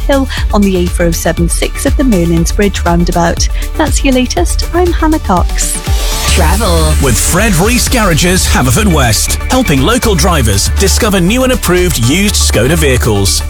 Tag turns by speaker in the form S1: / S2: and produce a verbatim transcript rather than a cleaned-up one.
S1: Hill on the A four oh seven six at the Merlin's Bridge roundabout. That's your latest. I'm Hannah Cox.
S2: Travel with Fred Reese Garages, Haverfordwest, helping local drivers discover new and approved used Skoda vehicles.